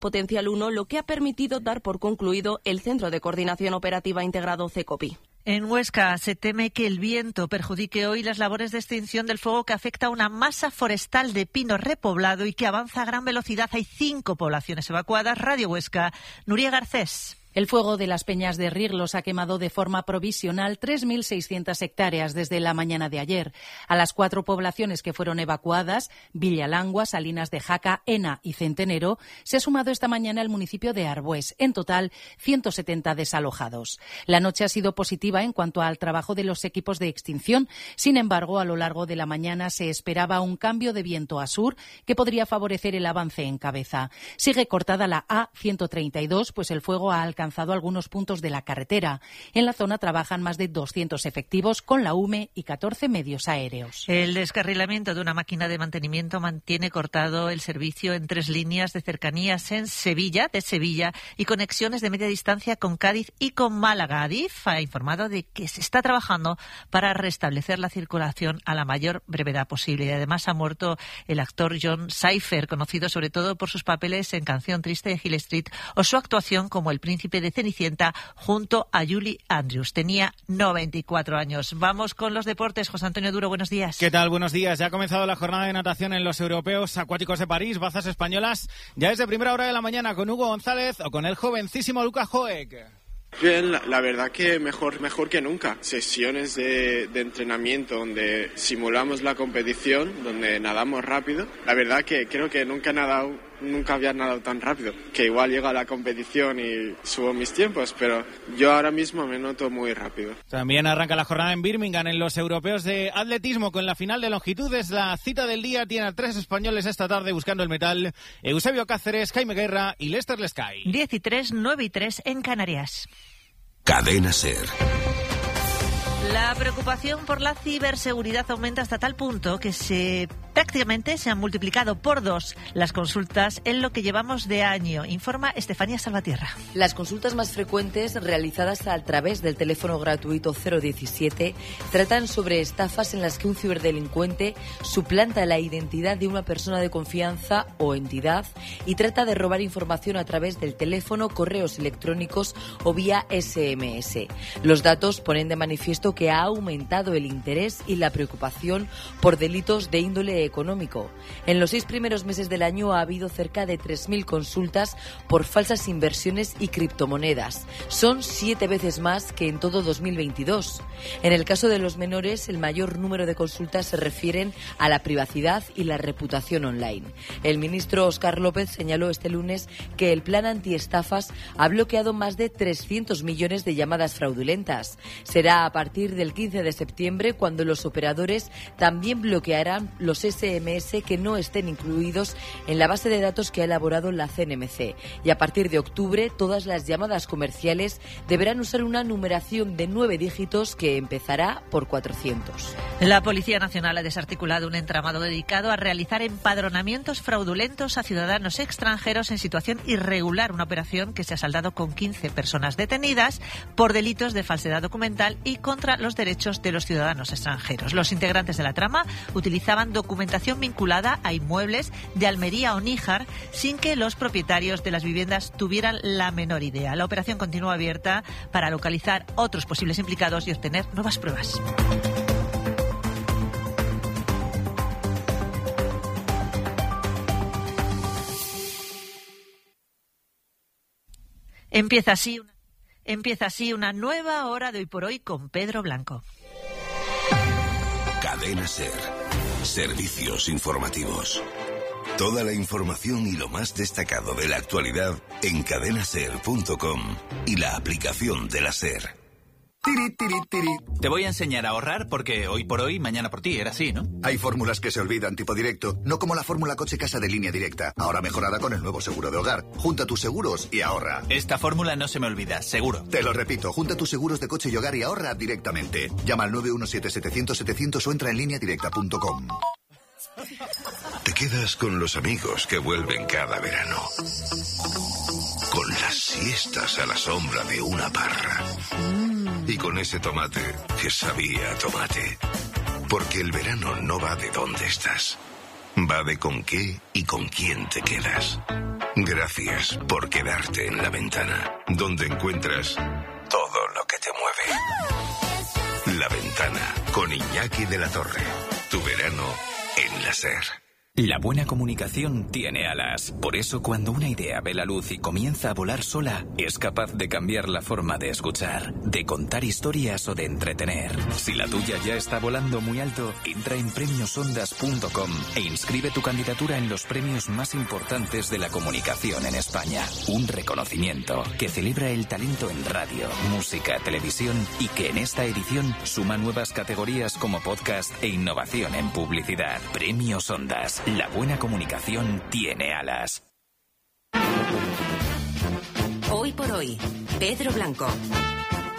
Potencial 1, lo que ha permitido dar por concluido el Centro de Coordinación Operativa Integrado CECOPI. En Huesca se teme que el viento perjudique hoy las labores de extinción del fuego que afecta a una masa forestal de pino repoblado y que avanza a gran velocidad. Hay 5 poblaciones evacuadas. Radio Huesca, Nuria Garcés. El fuego de las Peñas de Riglos ha quemado de forma provisional 3.600 hectáreas desde la mañana de ayer. A las 4 poblaciones que fueron evacuadas, Villalangua, Salinas de Jaca, Ena y Centenero, se ha sumado esta mañana el municipio de Arbués. En total, 170 desalojados. La noche ha sido positiva en cuanto al trabajo de los equipos de extinción. Sin embargo, a lo largo de la mañana se esperaba un cambio de viento a sur que podría favorecer el avance en cabeza. Sigue cortada la A132, pues el fuego ha alcanzado algunos puntos de la carretera. En la zona trabajan más de 200 efectivos con la UME y 14 medios aéreos. El descarrilamiento de una máquina de mantenimiento mantiene cortado el servicio en 3 líneas de cercanías en Sevilla, y conexiones de media distancia con Cádiz y con Málaga. Adif ha informado de que se está trabajando para restablecer la circulación a la mayor brevedad posible. Y además ha muerto el actor John Cypher, conocido sobre todo por sus papeles en Canción Triste de Hill Street o su actuación como el príncipe de Cenicienta junto a Julie Andrews. Tenía 94 años. Vamos con los deportes. José Antonio Duro, buenos días. ¿Qué tal? Buenos días. Ya ha comenzado la jornada de natación en los Europeos Acuáticos de París. Bazas españolas ya desde primera hora de la mañana con Hugo González o con el jovencísimo Luka Joek. Bien, la verdad que mejor que nunca. Sesiones de entrenamiento donde simulamos la competición, donde nadamos rápido. La verdad que creo que nunca había nadado tan rápido. Que igual llego a la competición y subo mis tiempos, pero yo ahora mismo me noto muy rápido. También arranca la jornada en Birmingham en los Europeos de Atletismo con la final de longitudes. La cita del día tiene a 3 españoles esta tarde buscando el metal: Eusebio Cáceres, Jaime Guerra y Lester Lescay. 10 y 3, 9 y 3 en Canarias. Cadena SER. La preocupación por la ciberseguridad aumenta hasta tal punto que prácticamente se han multiplicado por 2 las consultas en lo que llevamos de año, informa Estefanía Salvatierra. Las consultas más frecuentes, realizadas a través del teléfono gratuito 017, tratan sobre estafas en las que un ciberdelincuente suplanta la identidad de una persona de confianza o entidad y trata de robar información a través del teléfono, correos electrónicos o vía SMS. Los datos ponen de manifiesto que ha aumentado el interés y la preocupación por delitos de índole económico. En los 6 primeros meses del año ha habido cerca de 3.000 consultas por falsas inversiones y criptomonedas. Son 7 veces más que en todo 2022. En el caso de los menores, el mayor número de consultas se refieren a la privacidad y la reputación online. El ministro Óscar López señaló este lunes que el plan antiestafas ha bloqueado más de 300 millones de llamadas fraudulentas. Será a partir del 15 de septiembre cuando los operadores también bloquearán los SMS que no estén incluidos en la base de datos que ha elaborado la CNMC. Y a partir de octubre, todas las llamadas comerciales deberán usar una numeración de 9 dígitos que empezará por 400. La Policía Nacional ha desarticulado un entramado dedicado a realizar empadronamientos fraudulentos a ciudadanos extranjeros en situación irregular, una operación que se ha saldado con 15 personas detenidas por delitos de falsedad documental y contra los derechos de los ciudadanos extranjeros. Los integrantes de la trama utilizaban documentación vinculada a inmuebles de Almería o Níjar sin que los propietarios de las viviendas tuvieran la menor idea. La operación continúa abierta para localizar otros posibles implicados y obtener nuevas pruebas. Empieza así una nueva hora de Hoy por Hoy con Pedro Blanco. Cadena SER. Servicios informativos. Toda la información y lo más destacado de la actualidad en cadenaser.com y la aplicación de la SER. Te voy a enseñar a ahorrar porque hoy por hoy, mañana por ti, era así, ¿no? Hay fórmulas que se olvidan, tipo directo, no como la fórmula coche casa de Línea Directa, ahora mejorada con el nuevo seguro de hogar. Junta tus seguros y ahorra. Esta fórmula no se me olvida, seguro. Te lo repito, junta tus seguros de coche y hogar y ahorra directamente. Llama al 917-700-700 o entra en lineadirecta.com. Te quedas con los amigos que vuelven cada verano. Con las siestas a la sombra de una parra. Y con ese tomate que sabía a tomate. Porque el verano no va de dónde estás, va de con qué y con quién te quedas. Gracias por quedarte en La Ventana, donde encuentras todo lo que te mueve. La Ventana, con Iñaki de la Torre. Tu verano en la SER. La buena comunicación tiene alas. Por eso, cuando una idea ve la luz y comienza a volar sola, es capaz de cambiar la forma de escuchar, de contar historias o de entretener. Si la tuya ya está volando muy alto, entra en premiosondas.com e inscribe tu candidatura en los premios más importantes de la comunicación en España. Un reconocimiento que celebra el talento en radio, música, televisión y que en esta edición suma nuevas categorías como podcast e innovación en publicidad. Premios Ondas. La buena comunicación tiene alas. Hoy por hoy, Pedro Blanco.